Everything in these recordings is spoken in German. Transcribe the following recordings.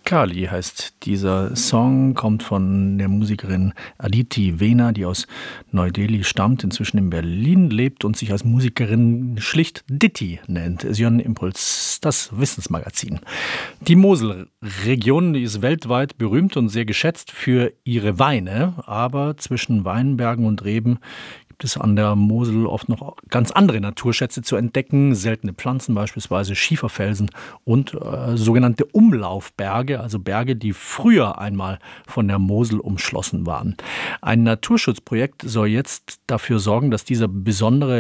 Kali heißt dieser Song, kommt von der Musikerin Aditi Vena, die aus Neu-Delhi stammt, inzwischen in Berlin lebt und sich als Musikerin schlicht Ditti nennt. Sie hören Impuls, das Wissensmagazin. Die Moselregion, die ist weltweit berühmt und sehr geschätzt für ihre Weine, aber zwischen Weinbergen und Reben gibt es an der Mosel oft noch ganz andere Naturschätze zu entdecken, seltene Pflanzen, beispielsweise Schieferfelsen und sogenannte Umlaufberge, also Berge, die früher einmal von der Mosel umschlossen waren. Ein Naturschutzprojekt soll jetzt dafür sorgen, dass dieser besondere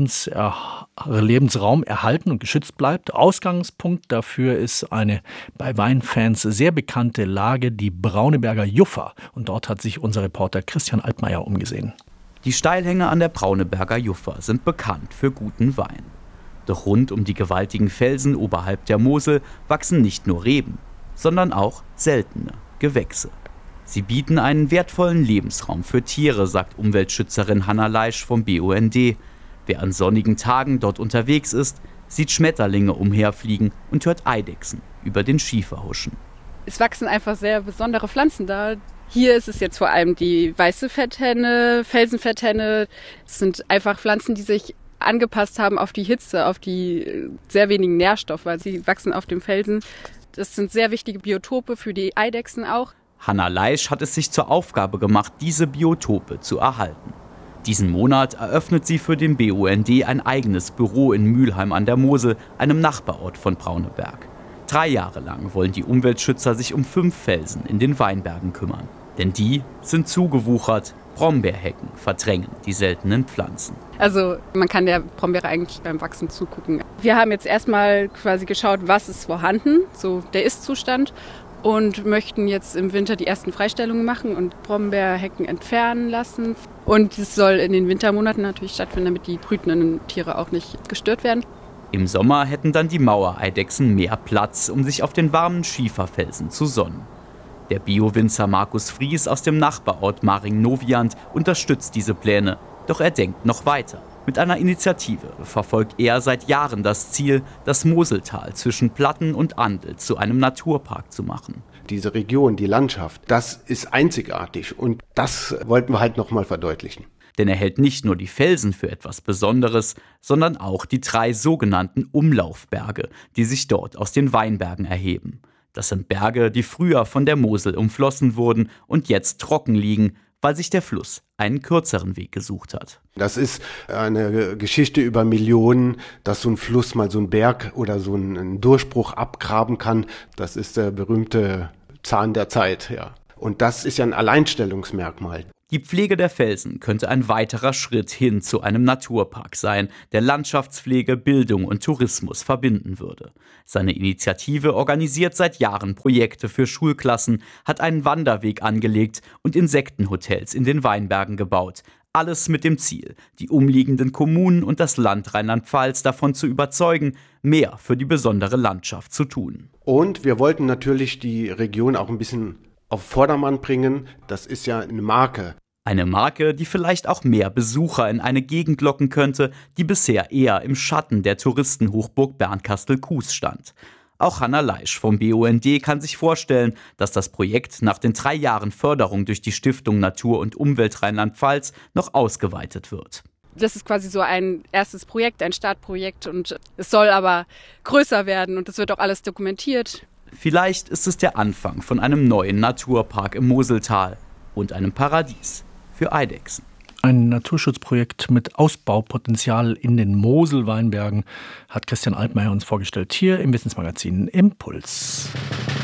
Lebensraum erhalten und geschützt bleibt. Ausgangspunkt dafür ist eine bei Weinfans sehr bekannte Lage, die Brauneberger Juffer. Und dort hat sich unser Reporter Christian Altmaier umgesehen. Die Steilhänge an der Brauneberger Juffer sind bekannt für guten Wein. Doch rund um die gewaltigen Felsen oberhalb der Mosel wachsen nicht nur Reben, sondern auch seltene Gewächse. Sie bieten einen wertvollen Lebensraum für Tiere, sagt Umweltschützerin Hanna Leisch vom BUND. Wer an sonnigen Tagen dort unterwegs ist, sieht Schmetterlinge umherfliegen und hört Eidechsen über den Schiefer huschen. Es wachsen einfach sehr besondere Pflanzen da. Hier ist es jetzt vor allem die weiße Fetthenne, Felsenfetthenne. Es sind einfach Pflanzen, die sich angepasst haben auf die Hitze, auf die sehr wenigen Nährstoffe, weil sie wachsen auf dem Felsen. Das sind sehr wichtige Biotope für die Eidechsen auch. Hanna Leisch hat es sich zur Aufgabe gemacht, diese Biotope zu erhalten. Diesen Monat eröffnet sie für den BUND ein eigenes Büro in Mülheim an der Mosel, einem Nachbarort von Brauneberg. 3 Jahre lang wollen die Umweltschützer sich um 5 Felsen in den Weinbergen kümmern. Denn die sind zugewuchert. Brombeerhecken verdrängen die seltenen Pflanzen. Also man kann der Brombeere eigentlich beim Wachsen zugucken. Wir haben jetzt erstmal quasi geschaut, was ist vorhanden, so der Ist-Zustand. Und möchten jetzt im Winter die ersten Freistellungen machen und Brombeerhecken entfernen lassen. Und es soll in den Wintermonaten natürlich stattfinden, damit die brütenden Tiere auch nicht gestört werden. Im Sommer hätten dann die Mauereidechsen mehr Platz, um sich auf den warmen Schieferfelsen zu sonnen. Der Bio-Winzer Markus Fries aus dem Nachbarort Maring-Noviant unterstützt diese Pläne, doch er denkt noch weiter. Mit einer Initiative verfolgt er seit Jahren das Ziel, das Moseltal zwischen Platten und Andel zu einem Naturpark zu machen. Diese Region, die Landschaft, das ist einzigartig und das wollten wir halt nochmal verdeutlichen. Denn er hält nicht nur die Felsen für etwas Besonderes, sondern auch die 3 sogenannten Umlaufberge, die sich dort aus den Weinbergen erheben. Das sind Berge, die früher von der Mosel umflossen wurden und jetzt trocken liegen, weil sich der Fluss einen kürzeren Weg gesucht hat. Das ist eine Geschichte über Millionen, dass so ein Fluss mal so einen Berg oder so einen Durchbruch abgraben kann. Das ist der berühmte Zahn der Zeit, ja. Und das ist ja ein Alleinstellungsmerkmal. Die Pflege der Felsen könnte ein weiterer Schritt hin zu einem Naturpark sein, der Landschaftspflege, Bildung und Tourismus verbinden würde. Seine Initiative organisiert seit Jahren Projekte für Schulklassen, hat einen Wanderweg angelegt und Insektenhotels in den Weinbergen gebaut. Alles mit dem Ziel, die umliegenden Kommunen und das Land Rheinland-Pfalz davon zu überzeugen, mehr für die besondere Landschaft zu tun. Und wir wollten natürlich die Region auch ein bisschen auf Vordermann bringen. Das ist ja eine Marke. Eine Marke, die vielleicht auch mehr Besucher in eine Gegend locken könnte, die bisher eher im Schatten der Touristenhochburg Bernkastel-Kues stand. Auch Hanna Leisch vom BUND kann sich vorstellen, dass das Projekt nach den 3 Jahren Förderung durch die Stiftung Natur und Umwelt Rheinland-Pfalz noch ausgeweitet wird. Das ist quasi so ein erstes Projekt, ein Startprojekt und es soll aber größer werden und es wird auch alles dokumentiert. Vielleicht ist es der Anfang von einem neuen Naturpark im Moseltal und einem Paradies für Eidechsen. Ein Naturschutzprojekt mit Ausbaupotenzial in den Moselweinbergen hat Christian Altmaier uns vorgestellt, hier im Wissensmagazin Impuls.